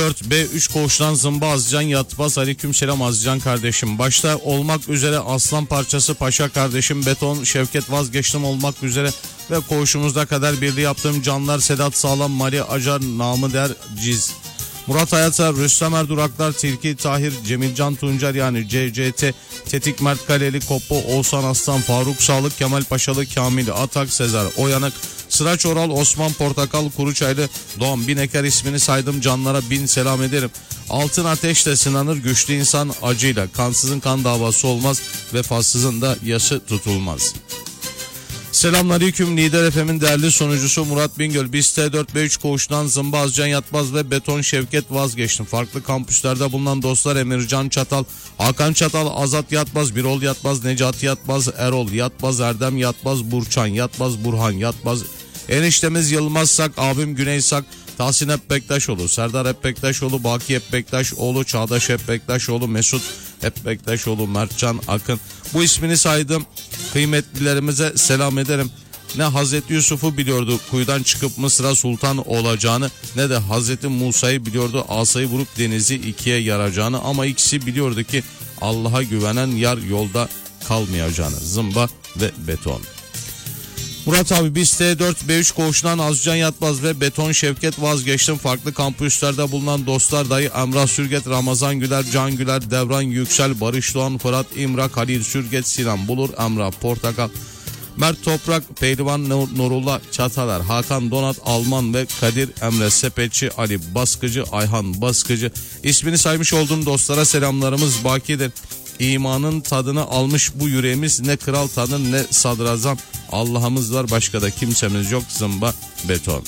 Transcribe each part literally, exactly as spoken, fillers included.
dört B üç koğuştan Zımba Azcan Yatmaz. Aleykümselam Azcan kardeşim. Başta olmak üzere Aslan Parçası Paşa kardeşim, Beton Şevket Vazgeçtim olmak üzere ve koğuşumuzda kader birliği yaptığım canlar Sedat Sağlam, Mali Acar, Namı Der Ciz, Murat Hayata, Rüstem Erduraklar, Tilki Tahir, Cemilcan Tuncer yani C C T, Tetik Mert Kaleli, Koppo, Oğuzhan Aslan, Faruk Sağlık, Kemal Paşalı, Kamil Atak, Sezer Oyanık, Sıraç Oral, Osman Portakal, Kuruçaylı, Doğan Bineker ismini saydım canlara bin selam ederim. Altın ateşle sınanır güçlü insan acıyla, kansızın kan davası olmaz, vefasızın da yaşı tutulmaz. Selamünaleyküm. Lider F M'in değerli sunucusu Murat Bingöl. Biz T dört B üç koğuştan Zımba Azcan Yatmaz ve Beton Şevket Vazgeçtim. Farklı kampüslerde bulunan dostlar Emircan Çatal, Hakan Çatal, Azat Yatmaz, Birol Yatmaz, Necati Yatmaz, Erol Yatmaz, Erdem Yatmaz, Burçan Yatmaz, Burhan Yatmaz, eniştemiz Yılmaz Sak, abim Güney Sak, Tahsin Hep Bektaşoğlu, Serdar Hep Bektaşoğlu, Baki Hep Bektaşoğlu, Çağdaş Hep Bektaşoğlu, Mesut Hep Bektaşoğlu, Mertcan Akın. Bu ismini saydım. Kıymetlilerimize selam ederim. Ne Hazreti Yusuf'u biliyordu kuyudan çıkıp Mısır'a sultan olacağını, ne de Hazreti Musa'yı biliyordu asayı vurup denizi ikiye yaracağını, ama ikisi biliyordu ki Allah'a güvenen yar yolda kalmayacağını. Zımba ve Beton. Murat abi biz T dört B üç koğuşundan Azcan Yatmaz ve Beton Şevket Vazgeçtim. Farklı kampüslerde bulunan dostlar dayı Emrah Sürget, Ramazan Güler, Can Güler, Devran Yüksel, Barış Doğan, Fırat İmrak, Halil Sürget, Sinan Bulur, Emrah Portakal, Mert Toprak, Pehlivan Nurullah Çatalar, Hakan Donat Alman ve Kadir Emre Sepetçi, Ali Baskıcı, Ayhan Baskıcı. İsmini saymış olduğum dostlara selamlarımız bakidir. İmanın tadını almış bu yüreğimiz, ne kral tanır ne sadrazam, Allah'ımız var başka da kimsemiz yok. Zımba Beton.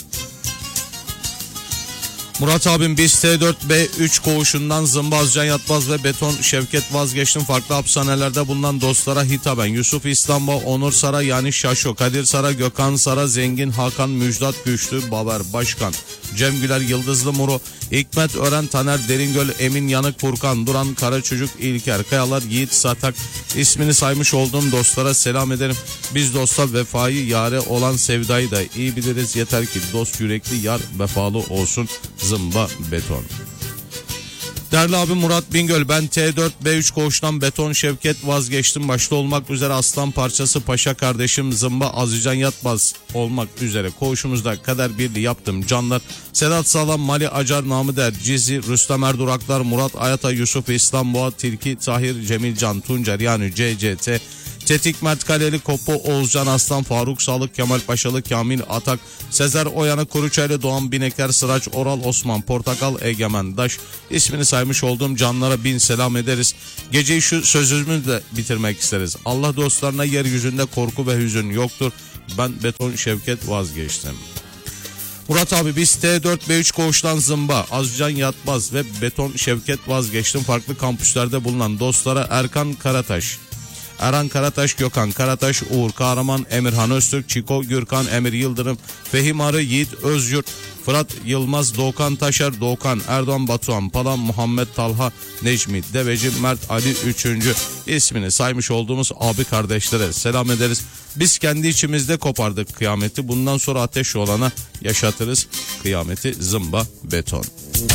Murat abim biz T dört B üç koğuşundan Zımba Azcan Yatmaz ve Beton Şevket Vazgeçtim. Farklı hapishanelerde bulunan dostlara hitaben Yusuf İstanbul, Onur Sara yani Şaşo, Kadir Sara, Gökhan Sara, Zengin Hakan, Müjdat Güçlü, Baver Başkan, Cem Güler, Yıldızlı Muru, Hikmet Ören, Taner Deringöl, Emin Yanık, Furkan Duran, Karaçocuk, İlker Kayalar, Yiğit Satak. İsmini saymış olduğum dostlara selam ederim. Biz dosta vefayı yare olan sevdayı da iyi biliriz. Yeter ki dost yürekli yar vefalı olsun. Zımba Beton. Değerli abi Murat Bingöl, ben T dört B üç koğuştan Beton Şevket Vazgeçtim. Başta olmak üzere Aslan Parçası Paşa kardeşim, Zımba Azcan Yatmaz olmak üzere koğuşumuzda kader birliği yaptım canlar. Sedat Sağlam, Mali Acar, Namı Der Cizi, Rüstem Erduraklar, Murat Ayata, Yusuf İstanbul, Tilki Tahir, Cemilcan Tuncer yani C C T, Tetik Mert Kaleli, Koppo, Oğuzcan Aslan, Faruk Sağlık, Kemal Paşalı, Kamil Atak, Sezer Oyanık, Kuruçaylı, Doğan Bineker, Sıraç Oral, Osman Portakal, Egemen Daş. İsmini saymış olduğum canlara bin selam ederiz. Geceyi şu sözümüzle bitirmek isteriz. Allah dostlarına yeryüzünde korku ve hüzün yoktur. Ben Beton Şevket Vazgeçtim. Murat abi biz T dört B üç koğuştan Zımba Azcan Yatmaz ve Beton Şevket Vazgeçtim. Farklı kampüslerde bulunan dostlara Erkan Karataş, Erhan Karataş, Gökhan Karataş, Uğur Kahraman, Emirhan Öztürk, Çiko Gürkan, Emir Yıldırım, Fehim Arı, Yiğit Özyurt, Fırat Yılmaz, Doğukan Taşer, Doğukan Erdoğan, Batuhan Palan, Muhammed Talha, Necmi Deveci, Mert Ali üçüncü. ismini saymış olduğumuz abi kardeşlere selam ederiz. Biz kendi içimizde kopardık kıyameti. Bundan sonra ateş olana yaşatırız kıyameti. Zımba Beton.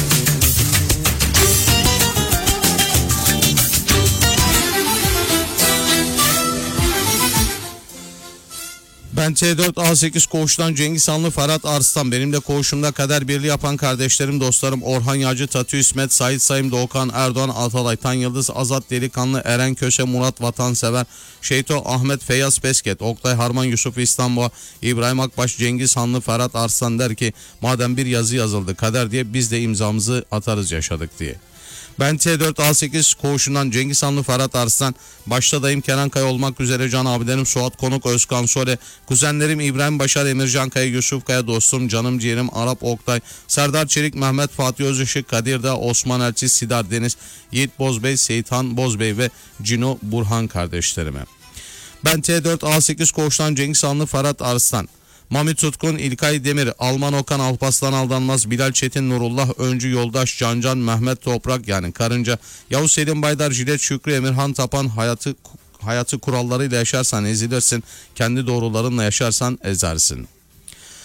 Ben T dört A sekiz koğuştan Cengiz Hanlı, Ferhat Arslan. Benim de koğuşumda kader birliği yapan kardeşlerim, dostlarım Orhan Yağcı, Tatü İsmet, Sait Sayım, Doğukan Erdoğan, Atalay Tan Yıldız, Azat Delikanlı, Eren Köse, Murat Vatansever, Şeyto Ahmet, Feyyaz Pesket, Oktay Harman, Yusuf İstanbul, İbrahim Akbaş, Cengiz Hanlı, Ferhat Arslan der ki madem bir yazı yazıldı kader diye biz de imzamızı atarız yaşadık diye. Ben T dört A sekiz koğuşundan Cengiz Hanlı, Ferhat Arslan, başta dayım Kenan Kaya olmak üzere can abilerim Suat Konuk, Özkan Sole, kuzenlerim İbrahim Başar, Emircan Kaya, Yusuf Kaya, dostum canım ciğerim Arap Oktay, Serdar Çelik, Mehmet Fatih Özışık, Kadir Dağ, Osman Elçi, Sidar Deniz, Yiğit Bozbey, Seyithan Bozbey ve Cino Burhan kardeşlerime. Ben T dört A sekiz koğuştan Cengiz Hanlı, Ferhat Arslan, Mami Tutkun, İlkay Demir, Alman Okan, Alpaslan Aldanmaz, Bilal Çetin, Nurullah Öncü, Yoldaş Cancan, Mehmet Toprak yani Karınca, Yavuz Selim Baydar, Jilet Şükrü, Emirhan Tapan. Hayatı hayatı kurallarıyla yaşarsan ezilirsin, kendi doğrularınla yaşarsan ezersin.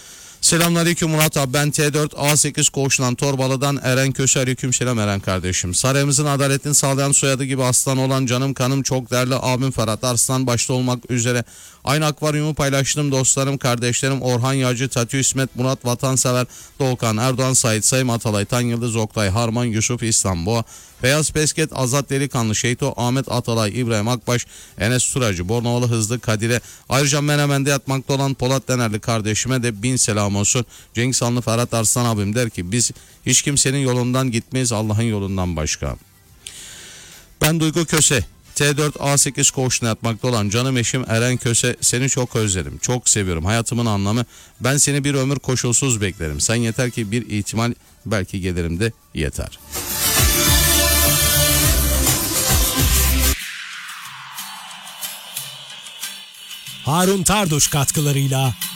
Selamünaleyküm Murat abi, ben T dört A sekiz Koğuş'tan Torbalı'dan Eren Köse. Aleykümselam Eren kardeşim. Sarayımızın adaletini sağlayan, soyadı gibi aslan olan canım kanım çok değerli abim Ferhat Arslan başta olmak üzere aynı akvaryumu paylaştığım dostlarım, kardeşlerim Orhan Yağcı, Tati İsmet, Murat Vatansever, Doğukan, Erdoğan, Sait, Sayım Atalay, Tan Yıldız, Oktay, Harman, Yusuf, İstanbul, Beyaz Pesket, Azat Delikanlı, Şeyto, Ahmet Atalay, İbrahim Akbaş, Enes Suracı, Bornovalı Hızlı, Kadir'e, ayrıca Menemen'de yatmakta olan Polat Denerli kardeşime de bin selam olsun. Cengiz Hanlı Ferhat Arslan abim der ki biz hiç kimsenin yolundan gitmeyiz, Allah'ın yolundan başka. Ben Duygu Köse, T dört A sekiz Koğuş'ta yatmakta olan canım eşim Eren Köse, seni çok özledim, çok seviyorum, hayatımın anlamı, ben seni bir ömür koşulsuz beklerim, sen yeter ki bir ihtimal, belki gelirim de yeter. Harun Tarduş katkılarıyla